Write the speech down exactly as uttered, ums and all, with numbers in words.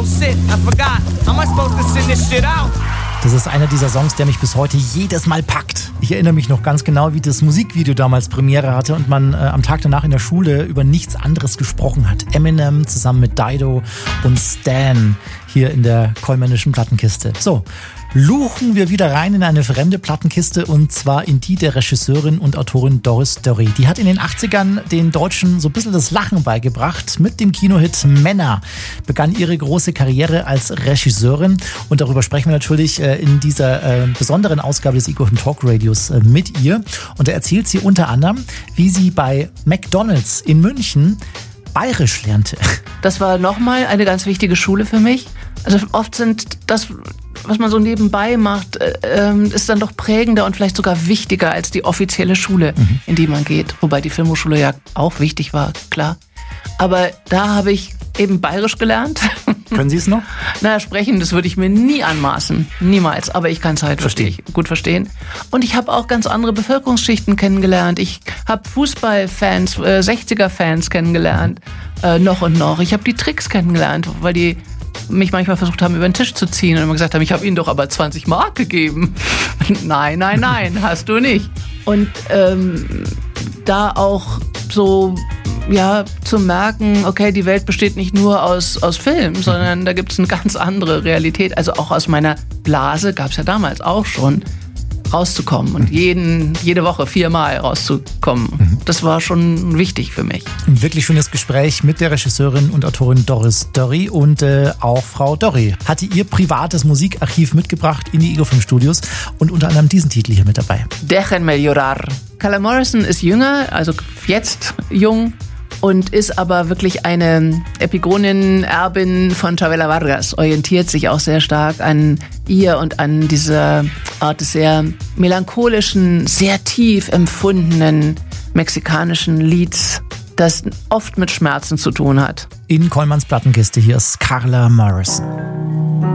Oh shit, I forgot. How am I supposed to send this shit out? Das ist einer dieser Songs, der mich bis heute jedes Mal packt. Ich erinnere mich noch ganz genau, wie das Musikvideo damals Premiere hatte und man äh, am Tag danach in der Schule über nichts anderes gesprochen hat. Eminem zusammen mit Dido und Stan hier in der Kollmännischen Plattenkiste. So, luchen wir wieder rein in eine fremde Plattenkiste und zwar in die der Regisseurin und Autorin Doris Dörri. Die hat in den achtzigern den Deutschen so ein bisschen das Lachen beigebracht. Mit dem Kinohit Männer begann ihre große Karriere als Regisseurin und darüber sprechen wir natürlich äh, in dieser äh, besonderen Ausgabe des Ego Talk Radios äh, mit ihr. Und da erzählt sie unter anderem, wie sie bei McDonald's in München Bayerisch lernte. Das war nochmal eine ganz wichtige Schule für mich. Also oft sind das, was man so nebenbei macht, äh, ist dann doch prägender und vielleicht sogar wichtiger als die offizielle Schule, mhm. in die man geht. Wobei die Filmhochschule ja auch wichtig war, klar. Aber da habe ich eben Bayerisch gelernt. Können Sie es noch? Naja, sprechen, das würde ich mir nie anmaßen. Niemals. Aber ich kann es halt verstehen. gut verstehen. Und ich habe auch ganz andere Bevölkerungsschichten kennengelernt. Ich habe Fußballfans, äh, sechziger-Fans kennengelernt. Äh, noch und noch. Ich habe die Tricks kennengelernt, weil die mich manchmal versucht haben, über den Tisch zu ziehen und immer gesagt haben, ich habe ihnen doch aber zwanzig Mark gegeben. Nein, nein, nein, hast du nicht. Und ähm, da auch so, ja, zu merken, okay, die Welt besteht nicht nur aus, aus Film, sondern da gibt es eine ganz andere Realität. Also auch aus meiner Blase gab es ja damals auch schon, rauszukommen und jeden, jede Woche viermal rauszukommen. Mhm. Das war schon wichtig für mich. Ein wirklich schönes Gespräch mit der Regisseurin und Autorin Doris Dörri und äh, auch Frau Dörri hatte ihr privates Musikarchiv mitgebracht in die Ego fünf Studios und unter anderem diesen Titel hier mit dabei. Dejen melhorar. Carla Morrison ist jünger, also jetzt jung, und ist aber wirklich eine Epigonin, Erbin von Chavela Vargas, orientiert sich auch sehr stark an ihr und an dieser Art des sehr melancholischen, sehr tief empfundenen mexikanischen Lieds, das oft mit Schmerzen zu tun hat. In Kollmanns Plattenkiste, hier ist Carla Morrison.